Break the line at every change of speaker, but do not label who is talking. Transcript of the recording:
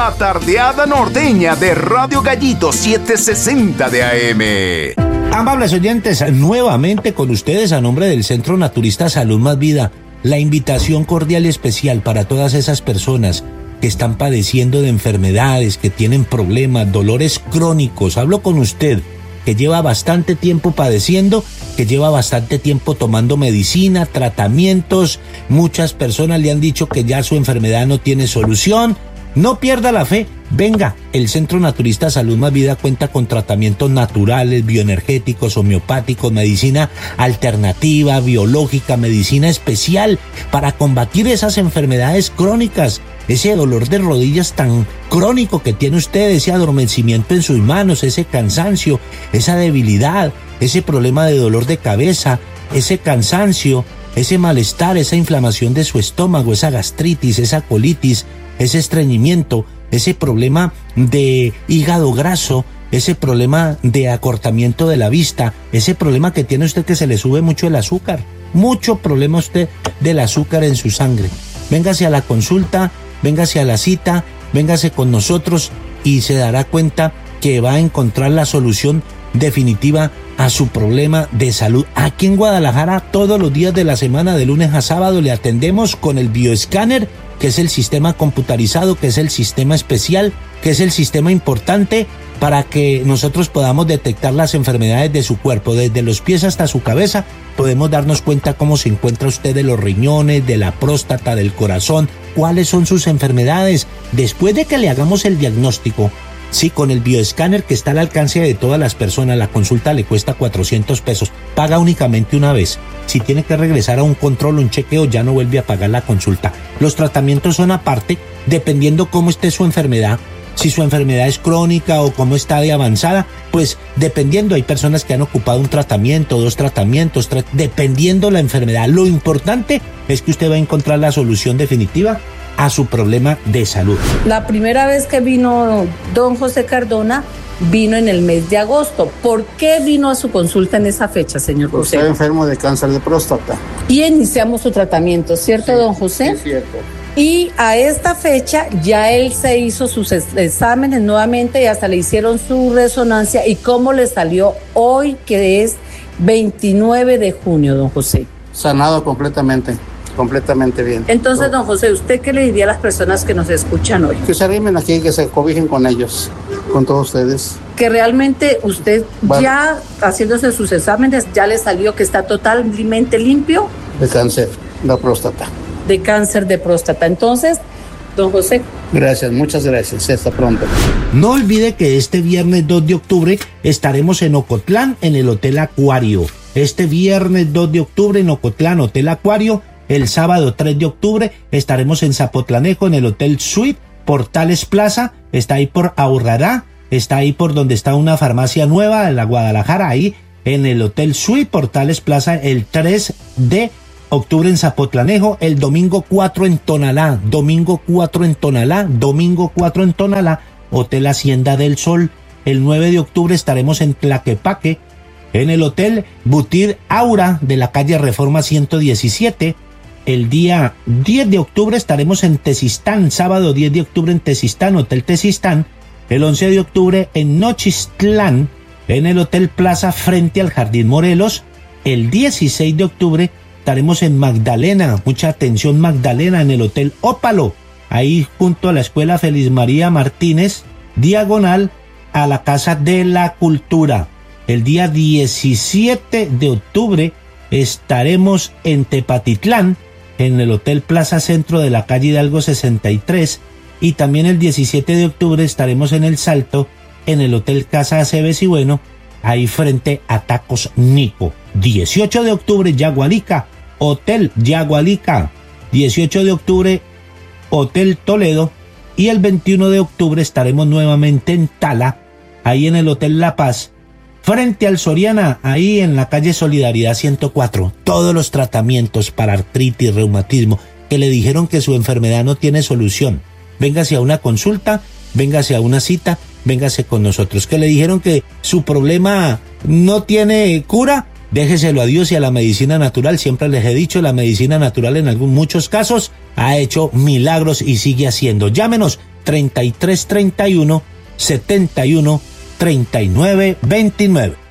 La tardeada norteña de Radio Gallito 760 de AM.
Amables oyentes, nuevamente con ustedes a nombre del Centro Naturista Salud Más Vida, la invitación cordial y especial para todas esas personas que están padeciendo de enfermedades, que tienen problemas, dolores crónicos. Hablo con usted, que lleva bastante tiempo padeciendo, que lleva bastante tiempo tomando medicina, tratamientos. Muchas personas le han dicho que ya su enfermedad no tiene solución. No pierda la fe. Venga, el Centro Naturista Salud Más Vida cuenta con tratamientos naturales, bioenergéticos, homeopáticos, medicina alternativa, biológica, medicina especial para combatir esas enfermedades crónicas. Ese dolor de rodillas tan crónico que tiene usted, ese adormecimiento en sus manos, ese cansancio, esa debilidad, ese problema de dolor de cabeza, ese cansancio, ese malestar, esa inflamación de su estómago, esa gastritis, esa colitis, ese estreñimiento, ese problema de hígado graso, ese problema de acortamiento de la vista, ese problema que tiene usted que se le sube mucho el azúcar, mucho problema usted del azúcar en su sangre. Véngase a la consulta, véngase a la cita, véngase con nosotros y se dará cuenta que va a encontrar la solución definitiva a su problema de salud. Aquí en Guadalajara, todos los días de la semana, de lunes a sábado, le atendemos con el bioescáner, que es el sistema computarizado, que es el sistema especial, que es el sistema importante para que nosotros podamos detectar las enfermedades de su cuerpo, desde los pies hasta su cabeza. Podemos darnos cuenta cómo se encuentra usted de los riñones, de la próstata, del corazón, cuáles son sus enfermedades. Después de que le hagamos el diagnóstico, sí, con el bioescáner que está al alcance de todas las personas, la consulta le cuesta 400 pesos, paga únicamente una vez. Si tiene que regresar a un control o un chequeo, ya no vuelve a pagar la consulta. Los tratamientos son aparte, dependiendo cómo esté su enfermedad. Si su enfermedad es crónica o cómo está de avanzada, pues dependiendo, hay personas que han ocupado un tratamiento, dos tratamientos, dependiendo la enfermedad. Lo importante es que usted va a encontrar la solución definitiva a su problema de salud.
La primera vez que vino don José Cardona, vino en el mes de agosto. ¿Por qué vino a su consulta en esa fecha, señor José?
Estoy enfermo de cáncer de próstata.
Y iniciamos su tratamiento, ¿cierto, sí, don José?
Sí, cierto.
Y a esta fecha ya él se hizo sus exámenes nuevamente y hasta le hicieron su resonancia. ¿Y cómo le salió hoy, que es 29 de junio, don José?
Sanado completamente bien.
Entonces, don José, ¿usted qué le diría a las personas que nos escuchan hoy?
Que se arrimen aquí, que se cobijen con ellos, con todos ustedes.
Que realmente usted ya haciéndose sus exámenes, ya le salió que está totalmente limpio.
De cáncer de próstata.
De cáncer de próstata. Entonces, don José.
Gracias, muchas gracias. Hasta pronto.
No olvide que este viernes 2 de octubre estaremos en Ocotlán, en el Hotel Acuario. Este viernes 2 de octubre en Ocotlán, Hotel Acuario. El sábado 3 de octubre estaremos en Zapotlanejo, en el Hotel Suite, Portales Plaza. Está ahí por Aurrará, está ahí por donde está una farmacia nueva de la Guadalajara, ahí en el Hotel Suite, Portales Plaza, el 3 de octubre en Zapotlanejo. El domingo 4 en Tonalá, domingo 4 en Tonalá, Hotel Hacienda del Sol. El 9 de octubre estaremos en Tlaquepaque, en el Hotel Butir Aura de la calle Reforma 117. El día 10 de octubre estaremos en Tezistán, sábado 10 de octubre en Tezistán, Hotel Tezistán. El 11 de octubre en Nochistlán, en el Hotel Plaza frente al Jardín Morelos. El 16 de octubre estaremos en Magdalena, mucha atención Magdalena, en el Hotel Ópalo, ahí junto a la Escuela Feliz María Martínez, diagonal a la Casa de la Cultura. El día 17 de octubre estaremos en Tepatitlán, en el Hotel Plaza Centro de la calle Hidalgo 63, y también el 17 de octubre estaremos en El Salto, en el Hotel Casa Aceves y Bueno, ahí frente a Tacos Nico. 18 de octubre, Yagualica, Hotel Yagualica. 18 de octubre, Hotel Toledo. Y el 21 de octubre estaremos nuevamente en Tala, ahí en el Hotel La Paz, frente al Soriana, ahí en la calle Solidaridad 104. Todos los tratamientos para artritis, reumatismo, que le dijeron que su enfermedad no tiene solución. Véngase a una consulta, véngase a una cita, véngase con nosotros. Que le dijeron que su problema no tiene cura, Déjeselo a Dios y a la medicina natural. Siempre les he dicho, la medicina natural en muchos casos ha hecho milagros y sigue haciendo. Llámenos 3331 71 39 29.